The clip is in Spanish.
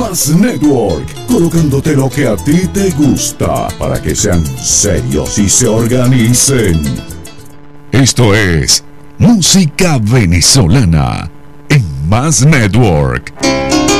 Más Network, colocándote lo que a ti te gusta para que sean serios y se organicen. Esto es música venezolana en Más Network.